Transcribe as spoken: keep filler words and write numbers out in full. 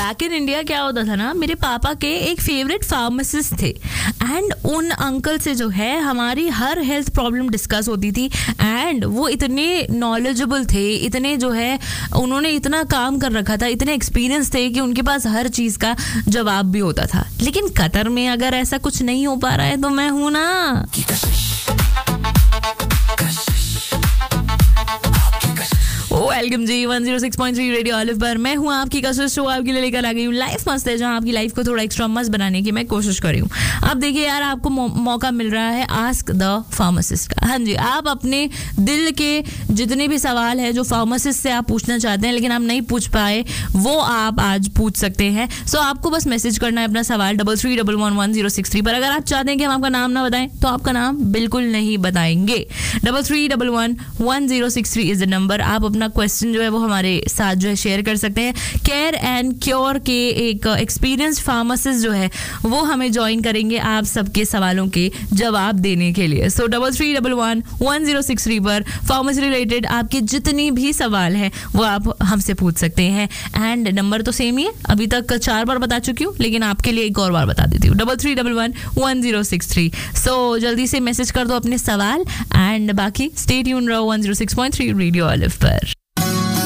Back in India क्या होता था ना, मेरे पापा के एक फेवरेट फार्मासिस्ट थे एंड उन अंकल से जो है हमारी हर हेल्थ प्रॉब्लम डिस्कस होती थी एंड वो इतने नॉलेजेबल थे, इतने जो है उन्होंने इतना काम कर रखा था, इतने एक्सपीरियंस थे कि उनके पास हर चीज़ का जवाब भी होता था. लेकिन कतर में अगर ऐसा कुछ नहीं हो पा रहा है तो मैं हूं ना. वेलकम जी one zero six point three radio olive पर. मैं हूँ आपकी कशिश, शो आपके लिए लेकर आ गई हूँ. लाइफ मस्त है, जहाँ आपकी लाइफ को थोड़ा एक्स्ट्रा मस्त बनाने की मैं कोशिश कर रही हूँ. अब देखिए यार, आपको मौ, मौका मिल रहा है आस्क द फार्मासिस्ट का. हाँ जी, आप अपने दिल के जितने भी सवाल है जो फार्मासिस्ट से आप पूछना चाहते हैं लेकिन आप नहीं पूछ पाए, वो आप आज पूछ सकते हैं. सो आपको बस मैसेज करना है अपना सवाल double three double one one zero six three पर. अगर आप चाहते हैं कि हम आपका नाम ना बताएं तो आपका नाम बिल्कुल नहीं बताएंगे. Double three double one one zero six three is the number. आप अपना क्वेश्चन जो है वो हमारे साथ जो है शेयर कर सकते हैं. केयर एंड क्योर के एक एक्सपीरियंस्ड फार्मासिस्ट जो है वो हमें ज्वाइन करेंगे आप सबके सवालों के जवाब देने के लिए. सो double three double one one zero six three पर फार्मेसी रिलेटेड आपके जितनी भी सवाल हैं वो आप हमसे पूछ सकते हैं. एंड नंबर तो सेम ही है, अभी तक चार बार बता चुकी हूँ लेकिन आपके लिए एक और बार बता देती हूँ. Double three double one one zero six three. सो जल्दी से मैसेज कर दो अपने सवाल एंड बाकी स्टे ट्यून रहो one zero six point three radio olive पर.